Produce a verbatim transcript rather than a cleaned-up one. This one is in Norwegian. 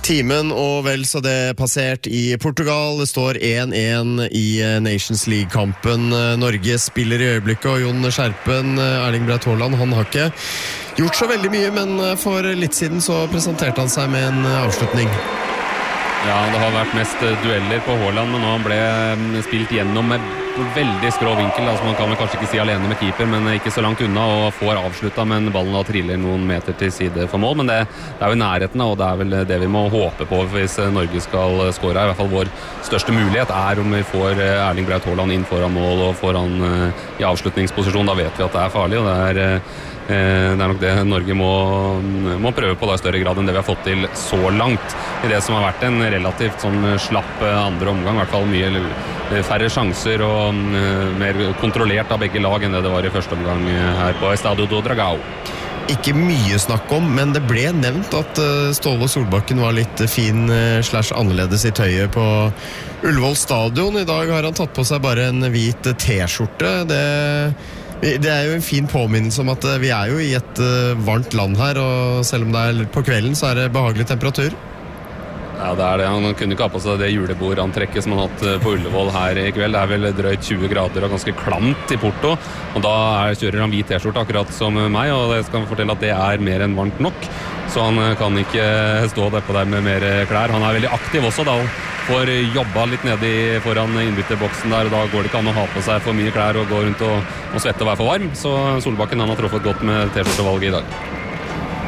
Timen og vel så det passert i Portugal. Det står en en i Nations League-kampen. Norge spiller i øyeblikket, og Jon Skjerpen, Erling Braut Haaland, han har ikke gjort så veldig mye, men for litt siden så presenterte han seg med en avslutning. Ja, det har vært mest dueller på Haaland, men nå han ble spilt gjennom med veldig skrå vinkel. Altså man kan vel kanskje ikke si alene med keeper, men ikke så langt unna, og får avslutta, men ballen da triller noen meter til side for mål. Men det, det er jo i nærheten, og det er vel det vi må håpe på hvis Norge skal skåre. I hvert fall vår største mulighet er om vi får Erling Braut Haaland inn foran mål og foran i avslutningsposisjon. Da vet vi at det er farlig, og det er Det er nok det Norge må, må prøve på da, i større grad enn det vi har fått til så langt. I det som har vært en relativt sånn slapp andre omgang, i hvert fall mye færre sjanser og mer kontrollert av begge lag enn det det var i første omgang her på Estadio do Dragão. Ikke mye snakk om, men det ble nevnt at Ståle Solbakken var litt fin slash annerledes i tøyet på Ullevål stadion. I dag har han tatt på seg bare en hvit t-skjorte. Det Det er jo en fin påminnelse om at vi er jo i et varmt land her, og selv om det er på kvelden så er det behagelig temperatur. Ja, det er det. Han kunne ikke ha på seg det julebordantrekket som han har hatt på Ullevål her i kveld. Det er vel drøyt tjue grader og ganske klamt i Porto, og da er, kjører han hvit t-skjorte akkurat som meg, og jeg skal fortelle at det er mer enn varmt nok, så han kan ikke stå der på der med mer klær. Han er veldig aktiv også da, og får jobba litt nede foran innbytterboksen der, og da går det ikke an å ha på seg for mye klær og gå rundt og, og svette og være for varm, så Solbakken han har truffet godt med t-skjortevalget i dag.